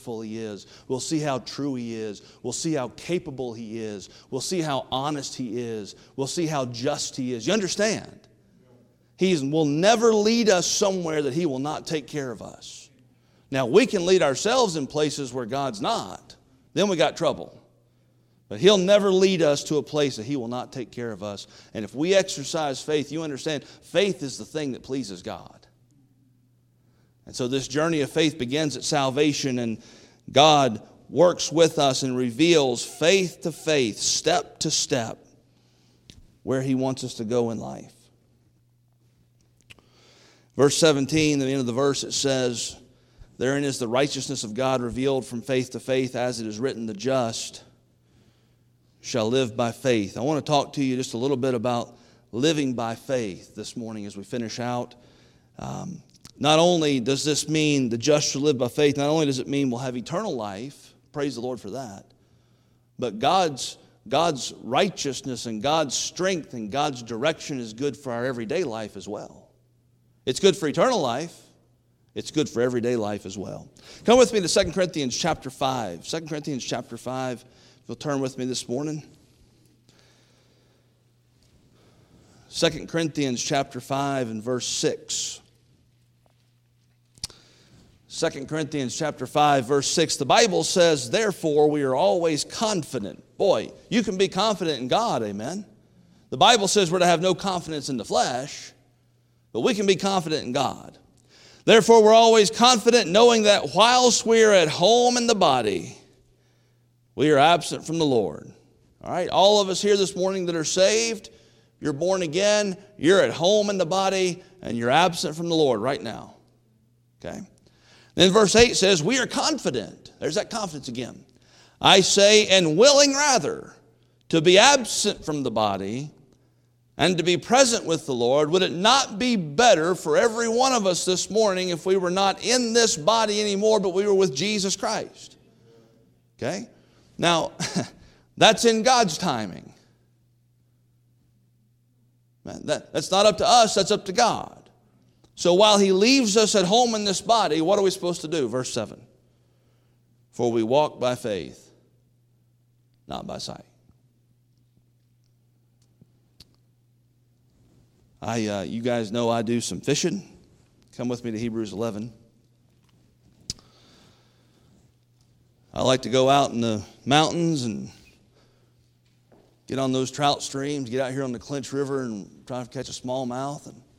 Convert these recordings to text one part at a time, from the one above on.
faithful He is. We'll see how true He is. We'll see how capable He is. We'll see how honest He is. We'll see how just He is. You understand? He will never lead us somewhere that He will not take care of us. Now, we can lead ourselves in places where God's not. Then we got trouble. But He'll never lead us to a place that He will not take care of us. And if we exercise faith, you understand, faith is the thing that pleases God. And so this journey of faith begins at salvation, and God works with us and reveals faith to faith, step to step, where He wants us to go in life. Verse 17, at the end of the verse, it says, "Therein is the righteousness of God revealed from faith to faith, as it is written, the just shall live by faith." I want to talk to you just a little bit about living by faith this morning as we finish out. Not only does this mean the just shall live by faith, not only does it mean we'll have eternal life, praise the Lord for that, but God's righteousness and God's strength and God's direction is good for our everyday life as well. It's good for eternal life. It's good for everyday life as well. Come with me to 2 Corinthians chapter 5. 2 Corinthians chapter 5. If you'll turn with me this morning. 2 Corinthians chapter 5 and verse 6. 2 Corinthians chapter 5, verse 6, the Bible says, "Therefore we are always confident." Boy, you can be confident in God, amen? The Bible says we're to have no confidence in the flesh, but we can be confident in God. "Therefore we're always confident, knowing that whilst we are at home in the body, we are absent from the Lord." All right, all of us here this morning that are saved, you're born again, you're at home in the body, and you're absent from the Lord right now. Okay? Then verse 8 says, "We are confident." There's that confidence again. "I say, and willing rather to be absent from the body and to be present with the Lord. Would it not be better for every one of us this morning if we were not in this body anymore, but we were with Jesus Christ?" Okay? Now, that's in God's timing. That's not up to us, that's up to God. So while He leaves us at home in this body, what are we supposed to do? Verse 7. "For we walk by faith, not by sight." You guys know I do some fishing. Come with me to Hebrews 11. I like to go out in the mountains and get on those trout streams, get out here on the Clinch River and try to catch a smallmouth. And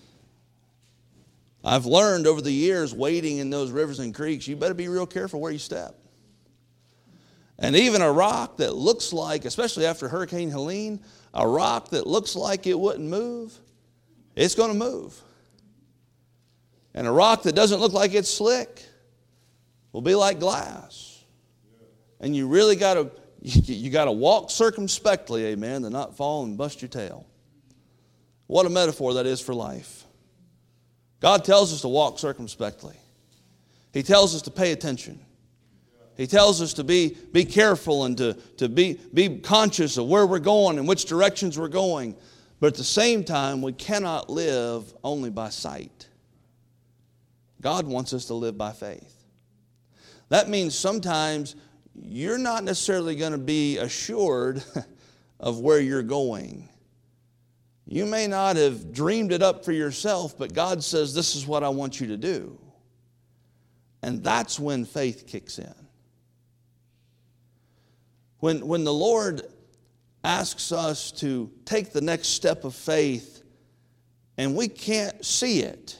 I've learned over the years, wading in those rivers and creeks, you better be real careful where you step. And even a rock that looks like, especially after Hurricane Helene, a rock that looks like it wouldn't move, it's going to move. And a rock that doesn't look like it's slick will be like glass. And you really got to walk circumspectly, amen, to not fall and bust your tail. What a metaphor that is for life. God tells us to walk circumspectly. He tells us to pay attention. He tells us to be careful and to be conscious of where we're going and which directions we're going. But at the same time, we cannot live only by sight. God wants us to live by faith. That means sometimes you're not necessarily going to be assured of where you're going. You may not have dreamed it up for yourself, but God says, "This is what I want you to do." And that's when faith kicks in. When the Lord asks us to take the next step of faith and we can't see it,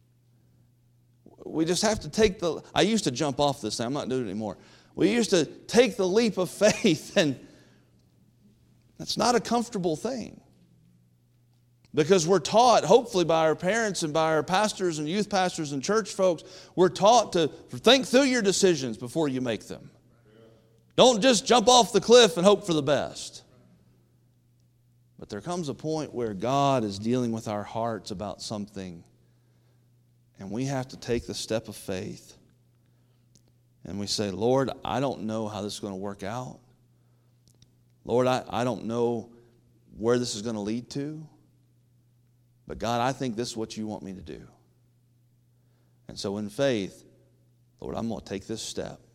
we just have to take I used to jump off this thing. I'm not doing it anymore. We used to take the leap of faith, and that's not a comfortable thing. Because we're taught, hopefully by our parents and by our pastors and youth pastors and church folks, we're taught to think through your decisions before you make them. Don't just jump off the cliff and hope for the best. But there comes a point where God is dealing with our hearts about something, and we have to take the step of faith. And we say, "Lord, I don't know how this is going to work out. Lord, I don't know where this is going to lead to. But God, I think this is what you want me to do." And so in faith, Lord, I'm going to take this step.